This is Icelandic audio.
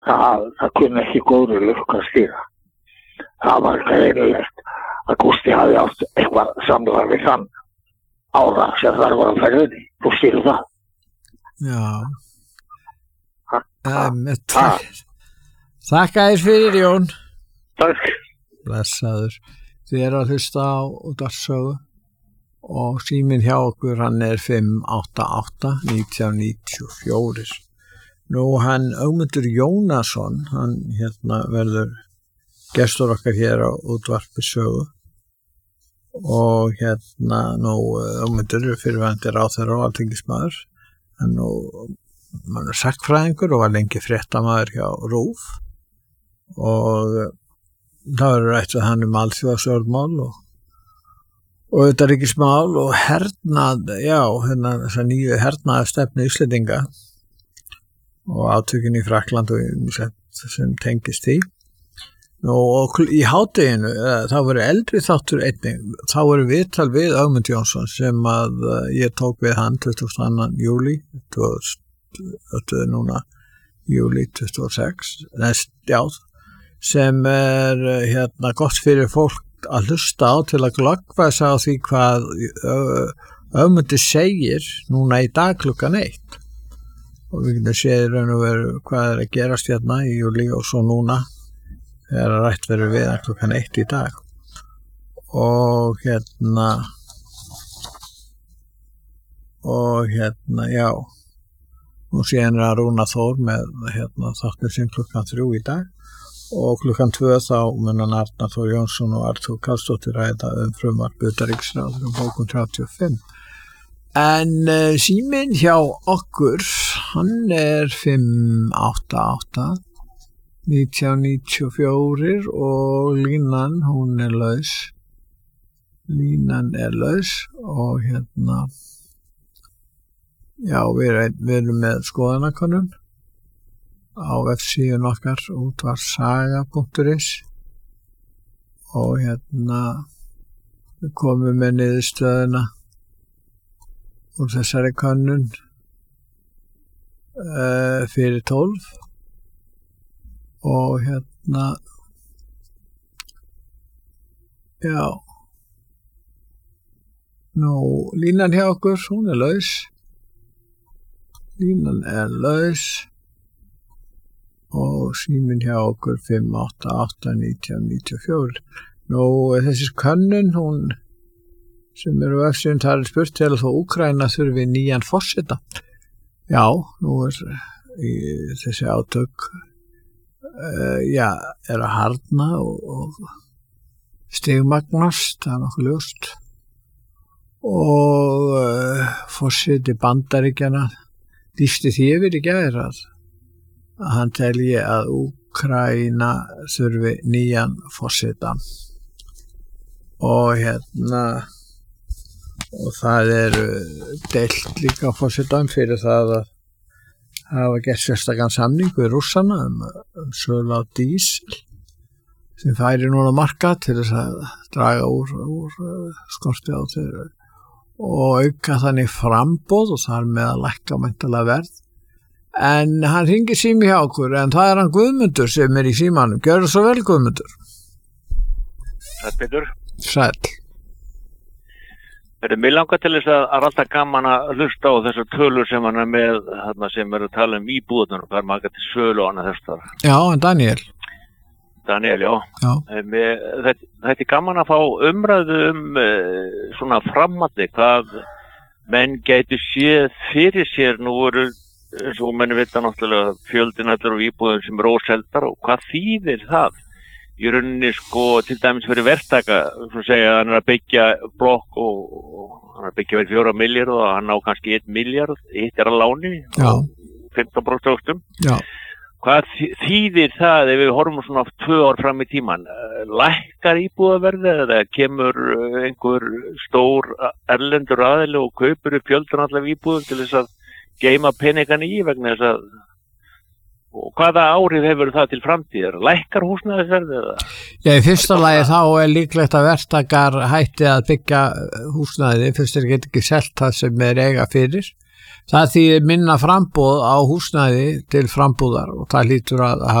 það kunni ekki góður lukka að stýra. Það var greinilegt að Gústi hafði átt eitthvað samlag við þann ára sem þar var að ferðinni. Þú stýrðu það. Já. Þakka þér fyrir, Jón. Takk. Blessaður. Þið eru að hlusta á útvarpssögu og síminn hjá okkur hann er 588-1994. Nú hann Ögmundur Jónasson, hann verður gestur okkar hér á útvarpssögu og nú Ögmundur fyrirverandi ráðherra og alþingismaður. Hann er sagnfræðingur og var lengi fréttamaður hjá RÚV og það verður rætt við hann alþjóðastjórnmál og utanríkismál og hernað, þessa nýju hernaðarstefnu Íslendinga og átökin í Frakland og sem tengist því. Nú, og í hádeginu, þá voru eldri þáttur einnig, þá voru viðtal við Ögmund Jónsson sem að ég tók við hann 22. júlí, núna júlí 26, sem gott fyrir fólk að hlusta á til að glöggva sig á því hvað Ögmundur segir núna í dag klukkan 1 og við getum séð raun og veru hvað er að gerast í júlí og svo núna þegar að rætt verður við klukkan 1 í dag og já og síðan er að Rúna Þór með þáttur sem klukkan 3 í dag og klukkan 2 þá munan Arnar Þór Jónsson og Arthur Karlsdóttir ræða frumvarp utanríkisráðherra bókun 35. En síminn hjá okkur, hann er 588-1994 og línan, hún er laus. Línan er laus og já, við erum með skoðanakönnun á vefsíðun okkar útvarpssaga.is og við komum með niðurstöðuna úr þessari könnun fyrir 12 og já nú línan hjá okkur, hún er laus. Línan er laus og síminn hjá okkur 588-1994. Nú, þessi könnun, hún sem á vefsíðunni, það er spurt til að þó Úkraína þurfi nýjan forseta. Já, nú er þessi átök er að harðna og stigmagnast, það er nokkuð ljóst. Og forseti Bandaríkjanna lýsti því yfir í gær að hann telji að Úkraína þurfi nýjan forseta og og það er deilt líka forsetan fyrir það að hafa gert sérstakann samning við Rússana um sölu á dísil sem færi núna markað til þess að draga úr skorti á þeirra og auka þannig framboð og þar með að lækka mæntanlega verð. En hann hringir sími hjá okkur, en það er hann Guðmundur sem er í símanum. Gjörðu svo vel, Guðmundur. Sæll, Pétur. Sæll. Mér langar til þess að alltaf gaman að hlusta á þessar tölur sem hann er með, sem eru að tala íbúðunar og hvað er maður til sölu á hana þess þar. Já, en Daniel, já. Þetta er gaman að fá umræðu svona framaldi, hvað menn gætu séð fyrir sér. Nú eru, eins og menn vita náttúrulega, fjöldin allar og íbúðum sem eru óseldar og hvað þýðir það? Í rauninni til dæmis fyrir verktaka, svo segja hann er að byggja blokk og hann er að byggja vel 4 milljarð og hann á kannski 1 milljarð, eitt er að láni, 15% vöxtum. Já. Hvað þýðir það ef við horfum svona 2 ár fram í tíman? Lækkar íbúðaverðið eða kemur einhver stór erlendur aðili og kaupir upp fjöldan allar íbúðum til þess að geyma peningan í vegna þess að og hvaða áhrif hefur það til framtíðar? Lækkar húsnæðisverðið eða? Já, í fyrsta lagi þá er líklegt að verktakar hætti að byggja húsnæði fyrst þeir geta ekki selt það sem er eiga fyrir Það þýðir minna framboð á húsnæði til frambúðar og það hlýtur að